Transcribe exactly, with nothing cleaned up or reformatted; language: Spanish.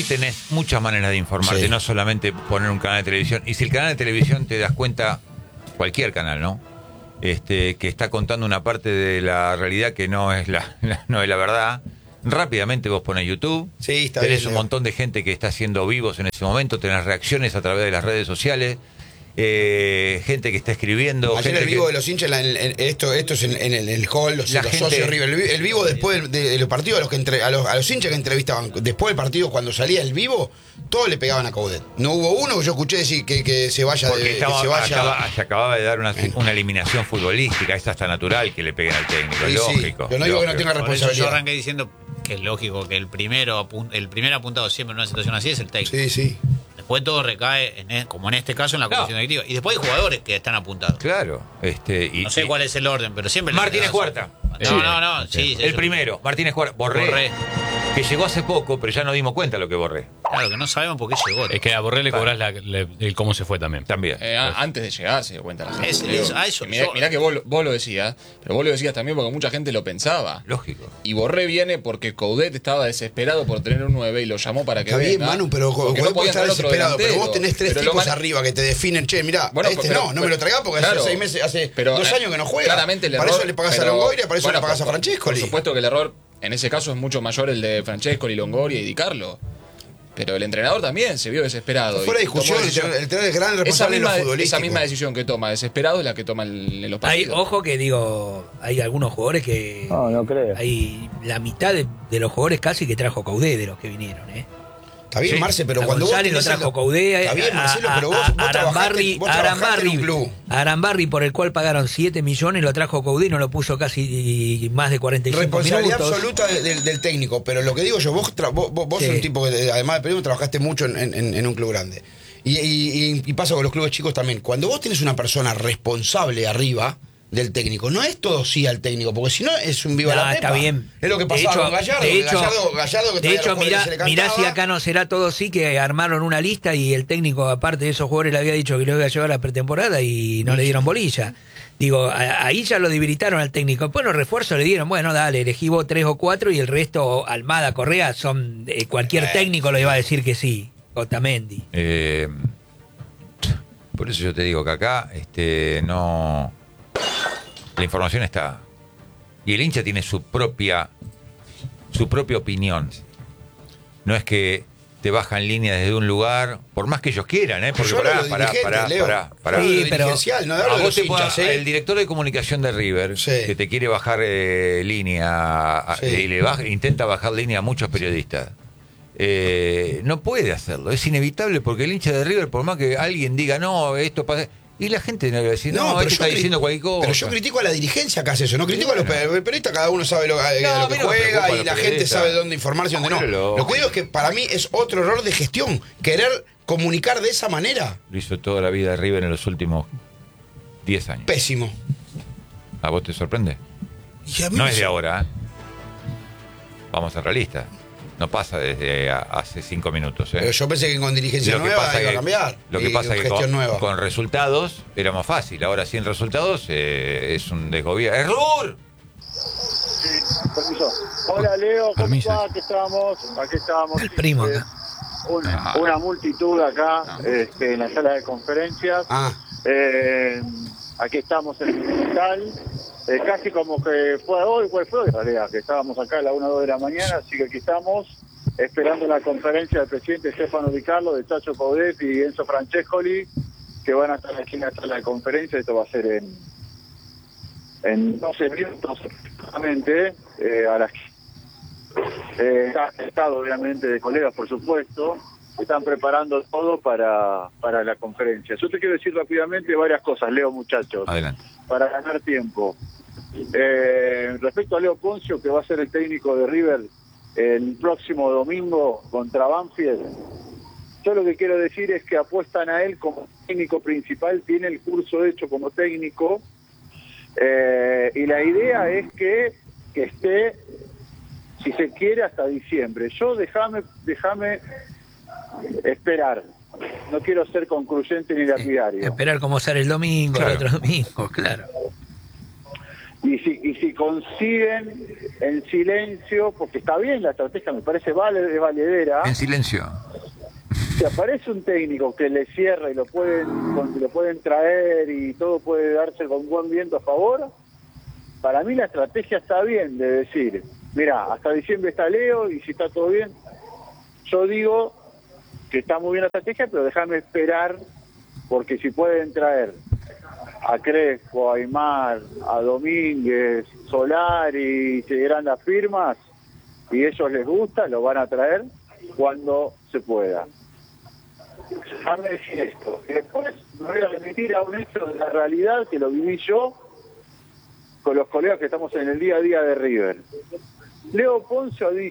tenés muchas maneras de informarte, Sí. no solamente poner un canal de televisión. Y si el canal de televisión te das cuenta, cualquier canal, ¿no? Este, que está contando una parte de la realidad que no es la, la- no es la verdad, rápidamente vos pones YouTube, Sí, está tenés bien, un Leo. montón de gente que está haciendo vivos en ese momento, tenés reacciones a través de las redes sociales, eh, gente que está escribiendo. Ayer gente el vivo que... de los hinchas, en, en- esto, esto es en, en el, el hall, los, La los gente- socios River. El, vi- el vivo después del- de, de los partidos, a los, que entre- a, los, a los hinchas que entrevistaban, después del partido, cuando salía el vivo, todos le pegaban a Coudet. No hubo uno que yo escuché decir que, que se vaya. Porque de, que estaba- se vaya acaba- se acababa de dar una, una eliminación futbolística, es hasta natural que le peguen al técnico, Sí, es sí, lógico. pero no digo que no lógico. tenga Por eso yo responsabilidad. arranqué diciendo que es lógico que el primero apun- el primer apuntado siempre en una situación así es el técnico. Sí, sí. Después todo recae, en e- como en este caso, en la comisión No. directiva. Y después hay jugadores que están apuntados. Claro, este, y, No sé y- cuál es el orden, pero siempre... Martínez Huerta. No, no, no. Sí, el eso. primero, Martínez Huerta, Borré, Borré. que llegó hace poco, pero ya nos dimos cuenta lo que Borré. Claro, que no sabemos por qué llegó. Es que a Borré le cobrás la- le- el cómo se fue también. También. Eh, a- antes de llegar se dio cuenta la gente. Es- Leo. es- a eso, Que mirá, yo- mirá que vos, lo- vos lo decías, pero vos lo decías también porque mucha gente lo pensaba. Lógico. Y Borré viene porque Coudet estaba desesperado por tener un nueve y lo llamó para que Está bien, venga, Manu, pero porque Coudet no puede podía estar traer otro desesperado. Pero delantero. vos tenés tres Pero lo tipos man- arriba que te definen, che, mirá, Bueno, este pero- no, no me pero- lo traigas porque claro. hace seis meses, hace Pero, dos eh, años que no juega. Claramente el para error, eso le pagás pero- a Longoria, para eso bueno, le pagás a por- Francescoli. Por supuesto que el error en ese caso es mucho mayor el de Francescoli, Longoria y Di Carlo. Pero el entrenador también se vio desesperado. Fuera de y tomó discusión, el decisión. entrenador el entrenador es gran Esa responsable de misma, lo esa futbolístico. misma decisión que toma desesperado es la que toma el- en los Hay, partidos. ojo que digo, hay algunos jugadores que... No, no creo. Hay la mitad de, de los jugadores casi que trajo Coudet de los que vinieron, ¿eh? Está bien, Sí. Marce, pero A cuando González vos lo tenés trajo el- Coudet. Está bien, a- Marcelo, a- pero vos, a- vos trabajaste, Arambarri, vos trabajaste en un Arambarri- club. Arambarri, por el cual pagaron siete millones, lo trajo Coudet y no lo puso casi más de cuarenta y cinco Responsabilidad minutos. absoluta de- del, del técnico, pero lo que digo yo, vos, tra- vos, vos, vos Sí. sos un tipo que además de periodismo trabajaste mucho en, en- en un club grande. Y, y- y- y pasa con los clubes chicos también. Cuando vos tenés una persona responsable arriba del técnico, no es todo sí al técnico, porque si no es un viva No, la está pepa. bien. Es lo que De pasaba hecho- con Gallardo. de que hecho- Gallardo, Gallardo que De traía a hecho, los jugadores mirá, que se le mirá cantaba. si acá no será todo sí, que armaron una lista y el técnico, aparte de esos jugadores, le había dicho que lo iba a llevar a la pretemporada y no le dieron bolilla. Digo, a- ahí ya lo debilitaron al técnico. Bueno, refuerzo le dieron, bueno, dale, elegí vos tres o cuatro y el resto, Almada, Correa, son eh, cualquier técnico le iba a decir que sí. Otamendi. Eh, por eso yo te digo que acá este, no. La información está. Y el hincha tiene su propia su propia opinión. No es que te bajan línea desde un lugar, por más que ellos quieran, ¿eh? Porque Yo hablo pará, de pará, dirigentes, pará, Leo. pará, pará. Yo hablo de Sí, pero- dirigencial, no hablo A de vos los te pueda- hinchas, ¿eh? el director de comunicación de River, Sí. que te quiere bajar eh, línea a- Sí. y le baja, intenta bajar línea a muchos periodistas. Eh, no puede hacerlo, es inevitable porque el hincha de River, por más que alguien diga no, esto pasa, y la gente no le va a decir, no, pero este yo está cri- diciendo cualquier cosa. Pero yo critico a la dirigencia que hace eso, no critico a los bueno. pe- periodistas, cada uno sabe lo, eh, No, lo a mí que no me preocupa juega y los la gente periodistas. sabe dónde informarse y dónde no. Pero Lo que digo es que para mí es otro error de gestión, querer comunicar de esa manera. Lo hizo toda la vida de River en los últimos diez años. Pésimo. ¿A vos te sorprende? Y a mí No me es de sor- ahora, ¿eh? Vamos a ser realistas. No pasa desde a- hace cinco minutos. ¿eh? Pero yo pensé que con dirigencia Lo que nueva pasa iba a que- cambiar. Lo que y pasa es que gestión con, nueva. con resultados era más fácil. Ahora sin resultados eh, es un desgobierno. ¡Error! Permiso. Hola Leo, ¿cómo Permiso. va? Aquí estamos, aquí estamos. El primo Eh, acá. un- Ah. una multitud acá este, en la sala de conferencias. Ah, Eh, aquí estamos en el hospital. Eh, casi como que fue hoy, fue, fue hoy en realidad, que estábamos acá a la una o dos de la mañana, así que aquí estamos esperando la conferencia del presidente Stefano Di Carlo, de Chacho Coudet y Enzo Francescoli, que van a estar aquí en la sala de conferencia. Esto va a ser en, en doce minutos aproximadamente, eh, a las eh, está estado obviamente de colegas, por supuesto, están preparando todo para, para la conferencia. Yo te quiero decir rápidamente varias cosas, Leo, muchachos, Adelante. para ganar tiempo. Eh, respecto a Leo Poncio, que va a ser el técnico de River el próximo domingo contra Banfield, yo lo que quiero decir es que apuestan a él como técnico principal, tiene el curso hecho como técnico, eh, y la idea es que, que esté, si se quiere, hasta diciembre. Yo déjame déjame esperar, no quiero ser concluyente ni lapidario. Esperar cómo sale el domingo, Claro. el otro domingo, claro. Y si, y si consiguen en silencio, porque está bien la estrategia, me parece vale, es valedera. En silencio. Si aparece un técnico que le cierra y lo pueden, lo pueden traer y todo puede darse con buen viento a favor, para mí la estrategia está bien de decir, mira, hasta diciembre está Leo y si está todo bien, yo digo que está muy bien la estrategia, pero déjame esperar, porque si pueden traer a Crespo, a Aymar, a Domínguez, Solari, si eran las firmas y ellos les gusta, lo van a traer cuando se pueda. Déjame decir esto, y después me voy a remitir a un hecho de la realidad que lo viví yo con los colegas que estamos en el día a día de River. Leo Ponce ha dicho